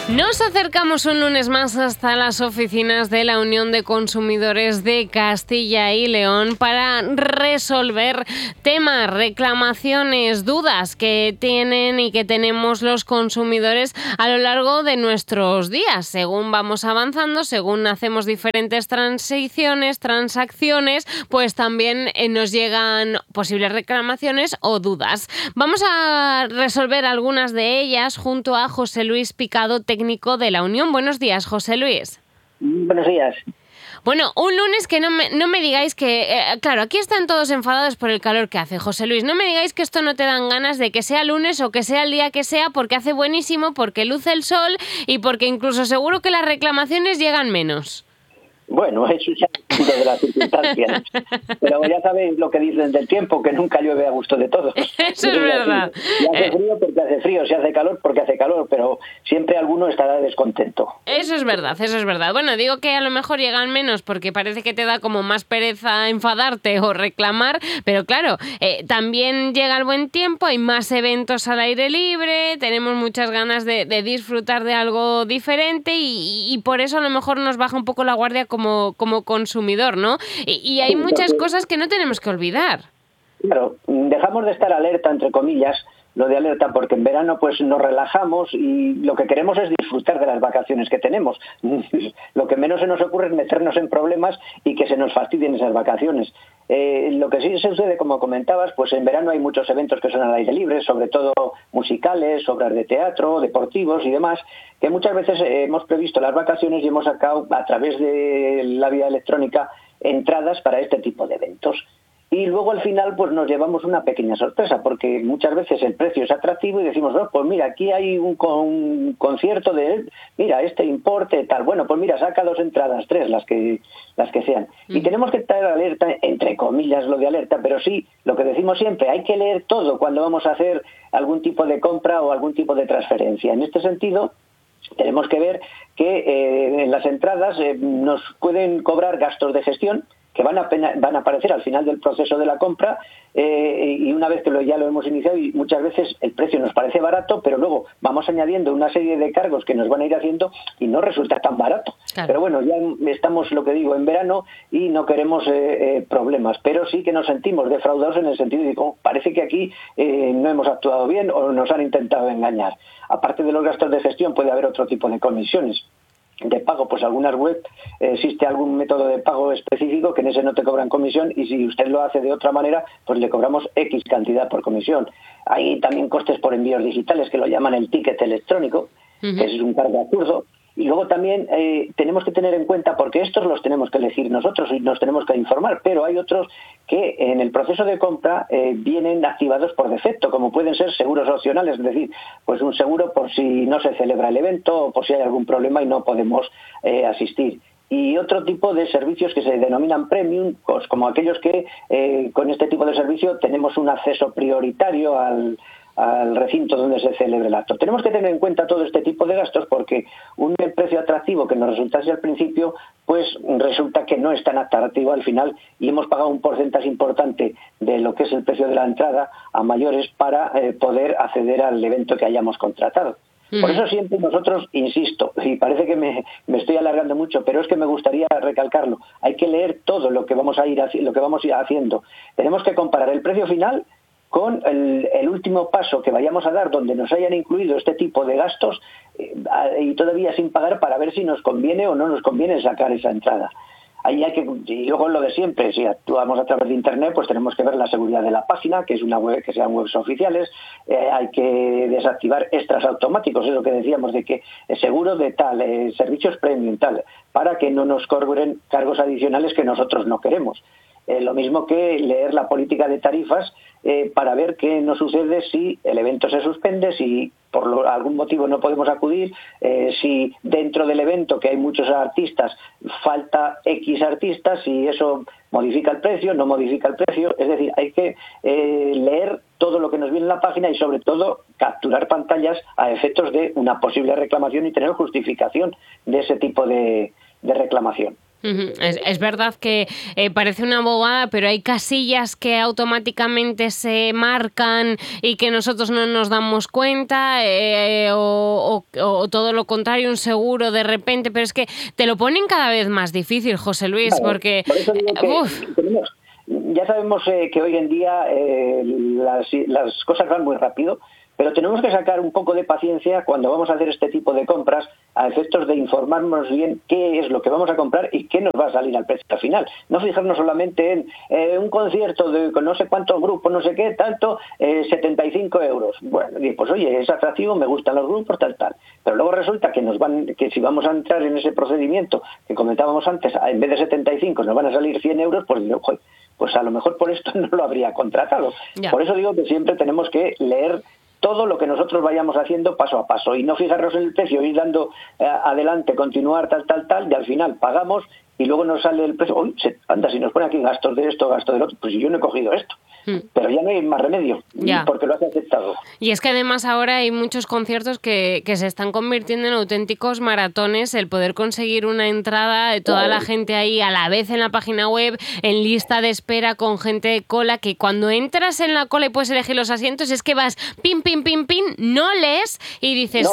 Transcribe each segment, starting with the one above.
Nos acercamos un lunes más hasta las oficinas de la Unión de Consumidores de Castilla y León para resolver temas, reclamaciones, dudas que tienen y que tenemos los consumidores a lo largo de nuestros días. Según vamos avanzando, según hacemos diferentes transacciones, pues también nos llegan posibles reclamaciones o dudas. Vamos a resolver algunas de ellas junto a José Luis Picado, técnico de la Unión. Buenos días, José Luis. Buenos días. Bueno, un lunes que no me digáis que... claro, aquí están todos enfadados por el calor que hace, José Luis. No me digáis que esto no te dan ganas de que sea lunes o que sea el día que sea, porque hace buenísimo, porque luce el sol y porque incluso seguro que las reclamaciones llegan menos. Bueno, eso ya depende de las circunstancias. Pero ya sabéis lo que dicen del tiempo, que nunca llueve a gusto de todos. Eso es verdad. Si hace frío porque hace frío, si hace calor porque hace calor, pero siempre alguno estará descontento. Eso es verdad, eso es verdad. Bueno, digo que a lo mejor llegan menos porque parece que te da como más pereza enfadarte o reclamar, pero claro, también llega el buen tiempo, hay más eventos al aire libre, tenemos muchas ganas de disfrutar de algo diferente y por eso a lo mejor nos baja un poco la guardia como consumidor, ¿no? Y hay muchas cosas que no tenemos que olvidar. Claro, dejamos de estar alerta, entre comillas, lo de alerta, porque en verano pues nos relajamos y lo que queremos es disfrutar de las vacaciones que tenemos. Lo que menos se nos ocurre es meternos en problemas y que se nos fastidien esas vacaciones. Lo que sí sucede, como comentabas, pues en verano hay muchos eventos que son al aire libre, sobre todo musicales, obras de teatro, deportivos y demás, que muchas veces hemos previsto las vacaciones y hemos sacado a través de la vía electrónica entradas para este tipo de eventos. Y luego al final pues nos llevamos una pequeña sorpresa, porque muchas veces el precio es atractivo y decimos, no, pues mira, aquí hay un concierto de, mira, este importe tal, bueno, pues mira, saca 2 entradas, 3, las que sean. Y tenemos que estar alerta, entre comillas lo de alerta, pero sí, lo que decimos siempre, hay que leer todo cuando vamos a hacer algún tipo de compra o algún tipo de transferencia. En este sentido, tenemos que ver que en las entradas nos pueden cobrar gastos de gestión, que van a aparecer al final del proceso de la compra y una vez que ya lo hemos iniciado, y muchas veces el precio nos parece barato, pero luego vamos añadiendo una serie de cargos que nos van a ir haciendo y no resulta tan barato. Claro. Pero bueno, ya estamos, lo que digo, en verano y no queremos problemas, pero sí que nos sentimos defraudados en el sentido de que parece que aquí no hemos actuado bien o nos han intentado engañar. Aparte de los gastos de gestión puede haber otro tipo de comisiones de pago, pues algunas web existe algún método de pago específico que en ese no te cobran comisión y si usted lo hace de otra manera pues le cobramos X cantidad por comisión. Hay también costes por envíos digitales que lo llaman el ticket electrónico, que es un cargo absurdo. Y luego también tenemos que tener en cuenta, porque estos los tenemos que elegir nosotros y nos tenemos que informar, pero hay otros que en el proceso de compra vienen activados por defecto, como pueden ser seguros opcionales, es decir, pues un seguro por si no se celebra el evento o por si hay algún problema y no podemos asistir. Y otro tipo de servicios que se denominan premium, pues como aquellos que con este tipo de servicio tenemos un acceso prioritario al recinto donde se celebre el acto. Tenemos que tener en cuenta todo este tipo de gastos porque un precio atractivo que nos resultase al principio, pues resulta que no es tan atractivo al final y hemos pagado un porcentaje importante de lo que es el precio de la entrada a mayores para poder acceder al evento que hayamos contratado. Por eso siempre nosotros, insisto, y parece que me estoy alargando mucho, pero es que me gustaría recalcarlo, hay que leer todo lo que vamos a ir haciendo. Tenemos que comparar el precio final con el último paso que vayamos a dar donde nos hayan incluido este tipo de gastos y todavía sin pagar para ver si nos conviene o no nos conviene sacar esa entrada. Ahí hay que, y luego lo de siempre, si actuamos a través de internet, pues tenemos que ver la seguridad de la página, que es una web, que sean webs oficiales, hay que desactivar extras automáticos, es lo que decíamos, de que seguro de tal, servicios premium tal, para que no nos cobren cargos adicionales que nosotros no queremos. Lo mismo que leer la política de tarifas para ver qué nos sucede si el evento se suspende, si por algún motivo no podemos acudir, si dentro del evento, que hay muchos artistas, falta X artistas, si eso modifica el precio, no modifica el precio. Es decir, hay que leer todo lo que nos viene en la página y sobre todo capturar pantallas a efectos de una posible reclamación y tener justificación de ese tipo de reclamación. Es verdad que parece una bobada, pero hay casillas que automáticamente se marcan y que nosotros no nos damos cuenta o o todo lo contrario, un seguro de repente, pero es que te lo ponen cada vez más difícil, José Luis, Claro, porque... por eso digo que ya sabemos que hoy en día las cosas van muy rápido, pero tenemos que sacar un poco de paciencia cuando vamos a hacer este tipo de compras a efectos de informarnos bien qué es lo que vamos a comprar y qué nos va a salir al precio final. No fijarnos solamente en un concierto de no sé cuántos grupos, no sé qué, tanto, 75 euros. Bueno, pues oye, es atractivo, me gustan los grupos, tal. Pero luego resulta que si vamos a entrar en ese procedimiento que comentábamos antes, en vez de 75 nos van a salir 100 euros, pues a lo mejor por esto no lo habría contratado. Ya. Por eso digo que siempre tenemos que leer todo lo que nosotros vayamos haciendo paso a paso y no fijarnos en el precio, ir dando adelante, continuar, tal, y al final pagamos y luego nos sale el precio. Uy, anda, si nos pone aquí gastos de esto, gastos del otro, pues yo no he cogido esto. Pero ya no hay más remedio, porque lo has aceptado. Y es que además ahora hay muchos conciertos que se están convirtiendo en auténticos maratones, el poder conseguir una entrada de toda la gente ahí a la vez en la página web, en lista de espera con gente de cola, que cuando entras en la cola y puedes elegir los asientos es que vas pin, no lees y dices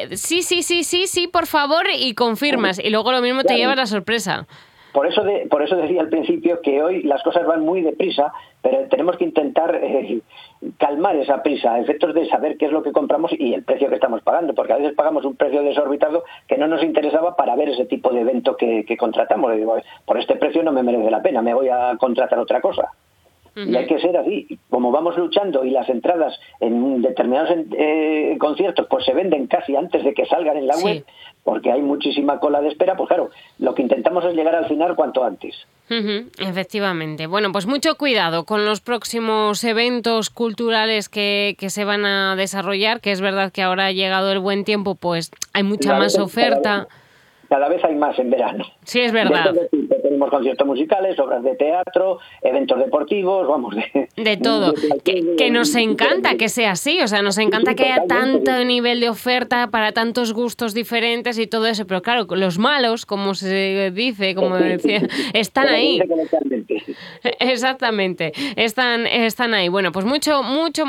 sí, por favor, y confirmas, y luego lo mismo te llevas la sorpresa. Por eso decía al principio que hoy las cosas van muy deprisa, pero tenemos que intentar calmar esa prisa a efectos de saber qué es lo que compramos y el precio que estamos pagando, porque a veces pagamos un precio desorbitado que no nos interesaba para ver ese tipo de evento que contratamos. Y digo, por este precio no me merece la pena, me voy a contratar otra cosa. Y hay que ser así. Como vamos luchando y las entradas en determinados conciertos pues se venden casi antes de que salgan en la web, porque hay muchísima cola de espera, pues claro, lo que intentamos es llegar al final cuanto antes. Efectivamente. Bueno, pues mucho cuidado con los próximos eventos culturales que se van a desarrollar, que es verdad que ahora ha llegado el buen tiempo, pues hay mucha más oferta. Cada vez hay más en verano. Sí, es verdad. Tenemos conciertos musicales, obras de teatro, eventos deportivos, de todo. Que nos encanta que sea así, o sea, nos encanta que haya tanto nivel de oferta para tantos gustos diferentes y todo eso, pero claro, los malos, como se dice, como decía, están ahí. Exactamente, están ahí. Bueno, pues mucho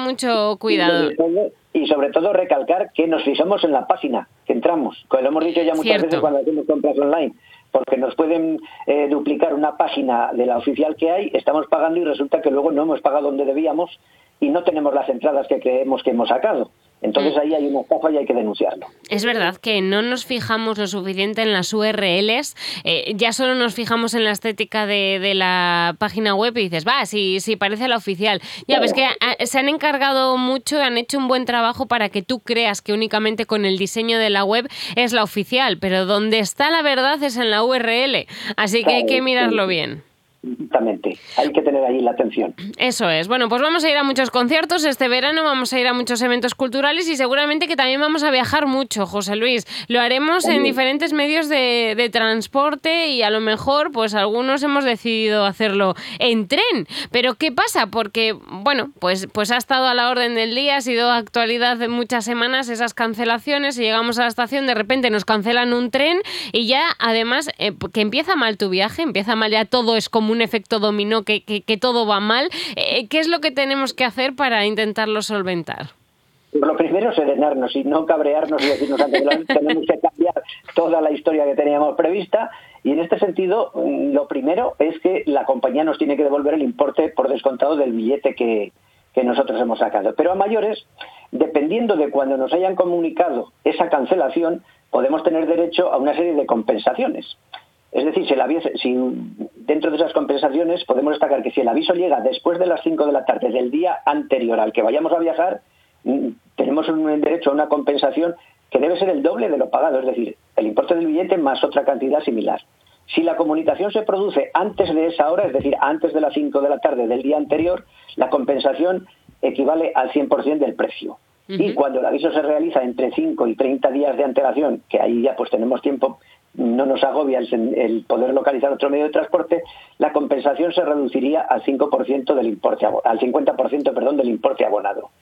cuidado. Y sobre todo recalcar que nos fijamos en la página que entramos, que lo hemos dicho ya muchas veces cuando hacemos compras online, porque nos pueden duplicar una página de la oficial que hay, estamos pagando y resulta que luego no hemos pagado donde debíamos y no tenemos las entradas que creemos que hemos sacado. Entonces ahí hay una estafa y hay que denunciarlo. Es verdad que no nos fijamos lo suficiente en las URLs, ya solo nos fijamos en la estética de la página web y dices, si parece la oficial. Ya ves que se han encargado mucho, han hecho un buen trabajo para que tú creas que únicamente con el diseño de la web es la oficial, pero donde está la verdad es en la URL, así que hay que mirarlo bien. Exactamente, hay que tener ahí la atención. Eso es. Bueno, pues vamos a ir a muchos conciertos este verano, vamos a ir a muchos eventos culturales y seguramente que también vamos a viajar mucho, José Luis. Lo haremos en diferentes medios de transporte y a lo mejor pues algunos hemos decidido hacerlo en tren. Pero ¿qué pasa? Porque, bueno, pues ha estado a la orden del día, ha sido actualidad de muchas semanas esas cancelaciones y llegamos a la estación, de repente nos cancelan un tren y ya además que empieza mal tu viaje, empieza mal, ya todo es como un efecto dominó, que todo va mal. ¿Qué es lo que tenemos que hacer para intentarlo solventar? Lo primero es serenarnos y no cabrearnos y decirnos antes tenemos que cambiar toda la historia que teníamos prevista, y en este sentido lo primero es que la compañía nos tiene que devolver el importe por descontado del billete que nosotros hemos sacado. Pero a mayores, dependiendo de cuando nos hayan comunicado esa cancelación, podemos tener derecho a una serie de compensaciones. Es decir, si dentro de esas compensaciones podemos destacar que si el aviso llega después de las 5 de la tarde del día anterior al que vayamos a viajar, tenemos un derecho a una compensación que debe ser el doble de lo pagado, es decir, el importe del billete más otra cantidad similar. Si la comunicación se produce antes de esa hora, es decir, antes de las 5 de la tarde del día anterior, la compensación equivale al 100% del precio. Y cuando el aviso se realiza entre 5 y 30 días de antelación, que ahí ya pues tenemos tiempo, no nos agobia el poder localizar otro medio de transporte, la compensación se reduciría al 5% del importe, al 50%, del importe abonado.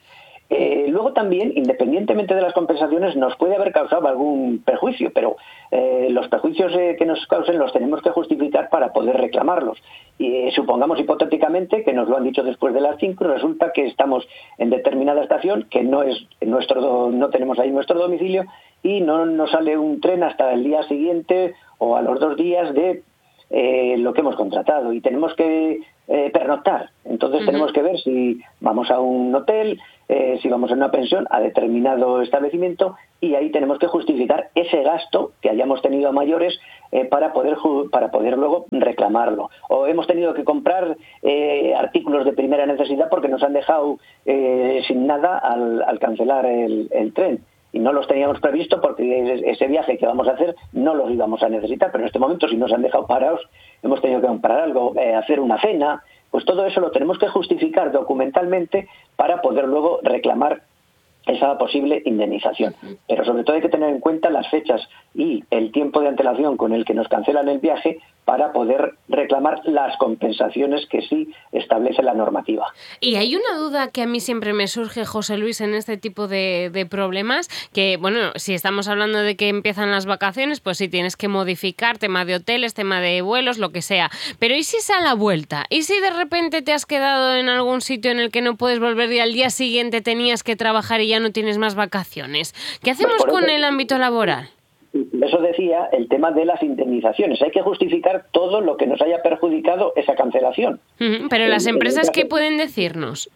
Luego también, independientemente de las compensaciones, nos puede haber causado algún perjuicio, pero los perjuicios que nos causen los tenemos que justificar para poder reclamarlos. Y supongamos hipotéticamente que nos lo han dicho después de las 5, resulta que estamos en determinada estación, que no tenemos ahí nuestro domicilio, y no nos sale un tren hasta el día siguiente o a los 2 días de lo que hemos contratado, y tenemos que pernoctar. Entonces tenemos que ver si vamos a un hotel, si vamos a una pensión, a determinado establecimiento, y ahí tenemos que justificar ese gasto que hayamos tenido a mayores para poder luego reclamarlo. O hemos tenido que comprar artículos de primera necesidad porque nos han dejado sin nada al cancelar el tren. Y no los teníamos previsto porque ese viaje que vamos a hacer no los íbamos a necesitar, pero en este momento, si nos han dejado parados, hemos tenido que comprar algo, hacer una cena, pues todo eso lo tenemos que justificar documentalmente para poder luego reclamar esa posible indemnización. Pero sobre todo hay que tener en cuenta las fechas y el tiempo de antelación con el que nos cancelan el viaje para poder reclamar las compensaciones que sí establece la normativa. Y hay una duda que a mí siempre me surge, José Luis, en este tipo de problemas, que, bueno, si estamos hablando de que empiezan las vacaciones, pues sí tienes que modificar tema de hoteles, tema de vuelos, lo que sea. Pero ¿y si es a la vuelta? ¿Y si de repente te has quedado en algún sitio en el que no puedes volver y al día siguiente tenías que trabajar y ya no tienes más vacaciones? ¿Qué hacemos con el ámbito laboral? Eso decía el tema de las indemnizaciones. Hay que justificar todo lo que nos haya perjudicado esa cancelación. Pero las empresas, ¿qué pueden decirnos?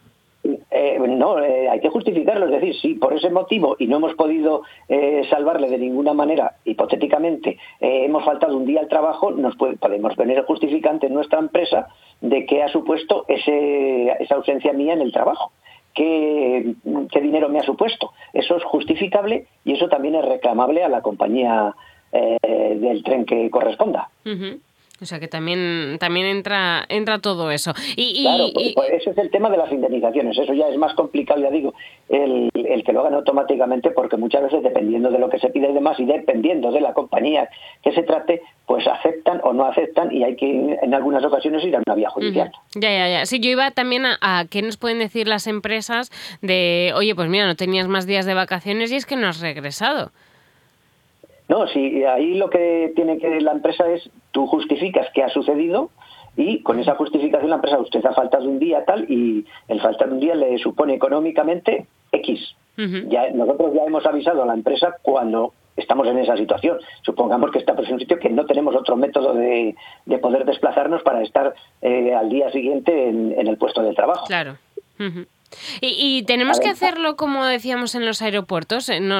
Hay que justificarlo. Es decir, si por ese motivo y no hemos podido salvarle de ninguna manera, hipotéticamente, hemos faltado un día al trabajo, podemos venir el justificante en nuestra empresa de qué ha supuesto esa ausencia mía en el trabajo. ¿Qué dinero me ha supuesto? Eso es justificable y eso también es reclamable a la compañía del tren que corresponda. O sea que también entra todo eso. Claro, pues ese es el tema de las indemnizaciones. Eso ya es más complicado, ya digo, el que lo hagan automáticamente, porque muchas veces, dependiendo de lo que se pide y demás, y dependiendo de la compañía que se trate, pues aceptan o no aceptan, y hay que en algunas ocasiones ir a una vía judicial. Ya. Sí, yo iba también a qué nos pueden decir las empresas de, oye, pues mira, no tenías más días de vacaciones y es que no has regresado. No, si ahí lo que tiene que la empresa es, tú justificas qué ha sucedido y con esa justificación la empresa, usted ha faltado un día tal, y el faltar un día le supone económicamente X. Nosotros ya hemos avisado a la empresa cuando estamos en esa situación. Supongamos que estamos en un sitio que no tenemos otro método de poder desplazarnos para estar al día siguiente en el puesto de trabajo. Claro. Y tenemos que hacerlo como decíamos en los aeropuertos. En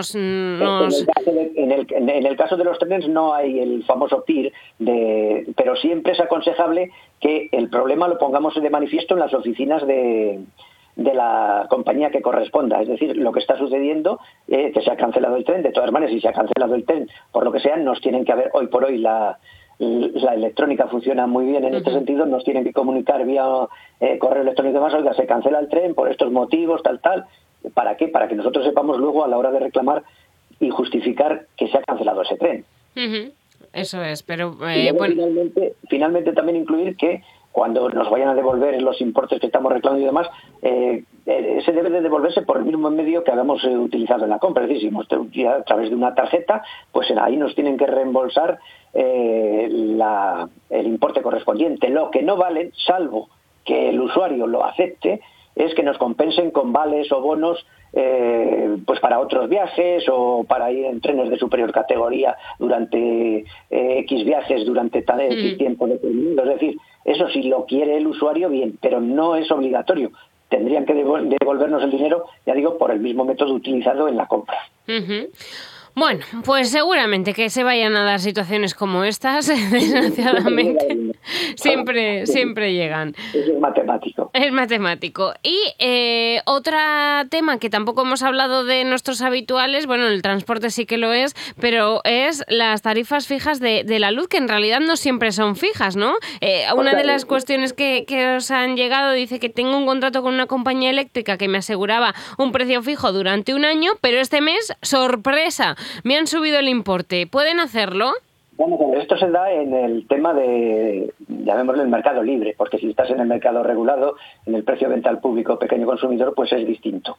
el caso de los trenes no hay el famoso PIR, pero siempre es aconsejable que el problema lo pongamos de manifiesto en las oficinas de la compañía que corresponda. Es decir, lo que está sucediendo, que se ha cancelado el tren. De todas maneras, si se ha cancelado el tren, por lo que sea, nos tienen que haber hoy por hoy la electrónica funciona muy bien en este sentido, nos tienen que comunicar vía correo electrónico y demás, oiga, se cancela el tren por estos motivos, tal. ¿Para qué? Para que nosotros sepamos luego a la hora de reclamar y justificar que se ha cancelado ese tren. Eso es, pero finalmente también incluir que cuando nos vayan a devolver los importes que estamos reclamando y demás, se debe de devolverse por el mismo medio que habíamos utilizado en la compra. Es decir, si hemos a través de una tarjeta, pues ahí nos tienen que reembolsar el importe correspondiente. Lo que no vale, salvo que el usuario lo acepte, es que nos compensen con vales o bonos pues para otros viajes o para ir en trenes de superior categoría durante X viajes durante tal X tiempo determinado. Es decir, eso si lo quiere el usuario, bien, pero no es obligatorio. Tendrían que devolvernos el dinero, ya digo, por el mismo método utilizado en la compra. Bueno, pues seguramente que se vayan a dar situaciones como estas, desgraciadamente, siempre llegan. Eso es matemático. Es matemático. Y otro tema que tampoco hemos hablado de nuestros habituales, bueno, el transporte sí que lo es, pero es las tarifas fijas de la luz, que en realidad no siempre son fijas, ¿no? Una de las cuestiones que os han llegado dice que tengo un contrato con una compañía eléctrica que me aseguraba un precio fijo durante un año, pero este mes, ¡sorpresa!, me han subido el importe. ¿Pueden hacerlo? Bueno, esto se da en el tema de, llamémoslo, el mercado libre, porque si estás en el mercado regulado, en el precio de venta al público pequeño consumidor, pues es distinto.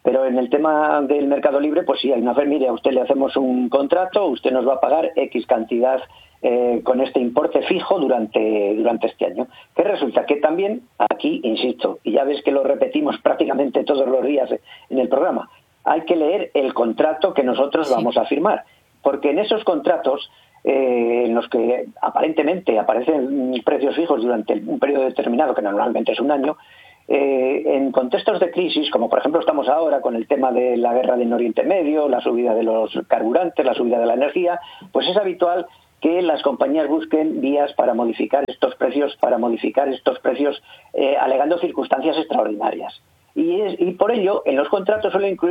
Pero en el tema del mercado libre, pues sí, hay una mire, a usted le hacemos un contrato, usted nos va a pagar X cantidad con este importe fijo durante este año. ¿Qué resulta? Que también aquí, insisto, y ya ves que lo repetimos prácticamente todos los días en el programa, hay que leer el contrato que nosotros vamos a firmar, porque en esos contratos en los que aparentemente aparecen precios fijos durante un periodo determinado, que normalmente es un año, en contextos de crisis, como por ejemplo estamos ahora con el tema de la guerra en Oriente Medio, la subida de los carburantes, la subida de la energía, pues es habitual que las compañías busquen vías para modificar estos precios, alegando circunstancias extraordinarias. Y por ello, en los contratos suelen incluir